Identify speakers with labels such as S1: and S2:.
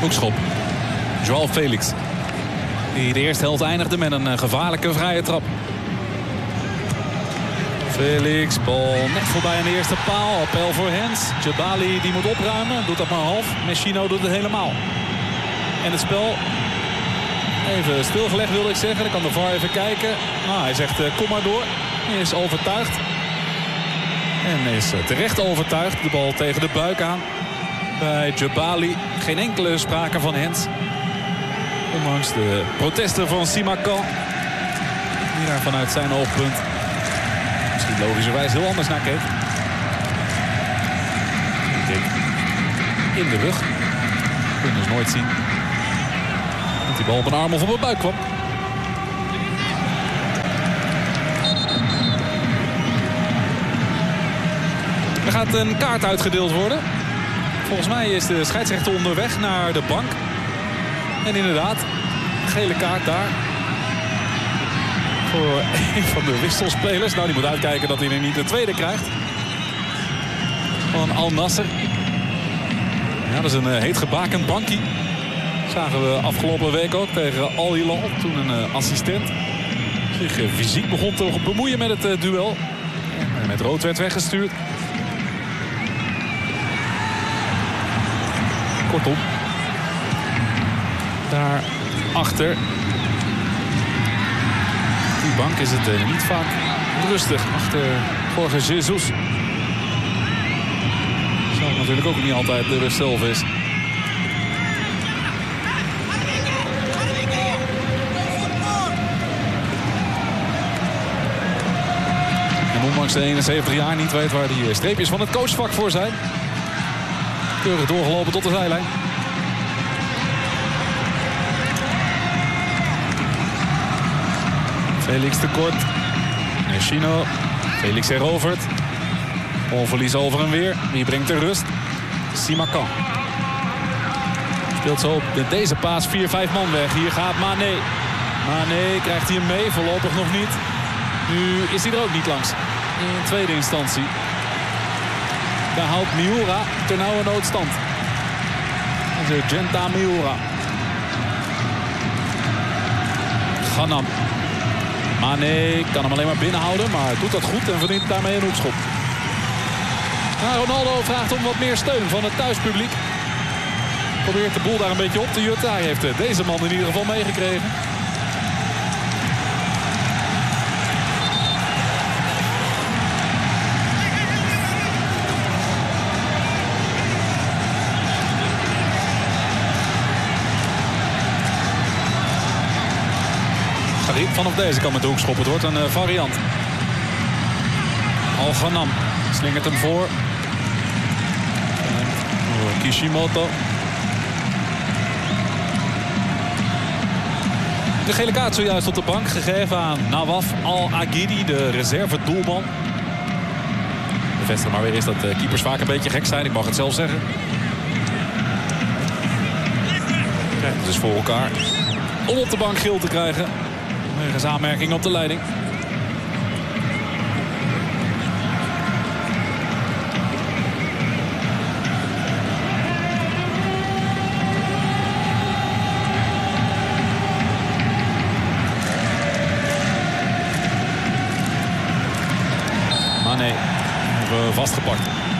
S1: Hoekschop. Joao Felix. Die de eerste helft eindigde met een gevaarlijke vrije trap. Felix, bal net voorbij aan de eerste paal. Appel voor Hens. Djebali die moet opruimen. Doet dat maar half. Messino doet het helemaal. En het spel even stilgelegd wilde ik zeggen. Dan kan de VAR even kijken. Hij zegt kom maar door. Hij is overtuigd. En is terecht overtuigd. De bal tegen de buik aan. Bij Djebali geen enkele sprake van Hens. Ondanks de protesten van Simakan. Die daar vanuit zijn oogpunt misschien logischerwijs heel anders naar keek. In de rug. Kunnen dus nooit zien dat die bal op een arm of op een buik kwam. Er gaat een kaart uitgedeeld worden. Volgens mij is de scheidsrechter onderweg naar de bank. En inderdaad, gele kaart daar. Voor een van de wisselspelers. Nou, die moet uitkijken dat hij er niet de tweede krijgt. Van Al Nasser. Ja, dat is een heet gebakend bankie. Zagen we afgelopen week ook tegen Al Hilal. Toen een assistent zich fysiek begon te bemoeien met het duel. En met rood werd weggestuurd. Kortom. Daarachter. Die bank is het niet vaak rustig achter Jorge Jesus. Zal natuurlijk ook niet altijd de rust zelf is. En ondanks de 71 jaar niet weet waar die streepjes van het coachvak voor zijn. Keurig doorgelopen tot de zijlijn. Felix tekort. Messino. Felix herovert. Onverlies over en weer. Wie brengt de rust? Simakan. Speelt zo op deze paas 4-5 man weg. Hier gaat Mané. Mané krijgt hij hem mee. Voorlopig nog niet. Nu is hij er ook niet langs. In tweede instantie. Daar houdt Miura ternauwernood stand. De Genta Miura. Ghanam. Mané kan hem alleen maar binnenhouden, maar doet dat goed en verdient daarmee een hoekschop. Nou, Ronaldo vraagt om wat meer steun van het thuispubliek. Probeert de boel daar een beetje op te jutten. Hij heeft deze man in ieder geval meegekregen. Vanaf deze kant met de hoekschop. Het wordt een variant. Al Ghanam slingert hem voor. Kishimoto. De gele kaart zojuist op de bank gegeven aan Nawaf Al-Agidi, de reserve-doelman. Bevestig maar weer eens dat keepers vaak een beetje gek zijn. Ik mag het zelf zeggen. Krijgt het dus voor elkaar om op de bank geel te krijgen. Wegens aanmerking op de leiding. Mané vastgepakt.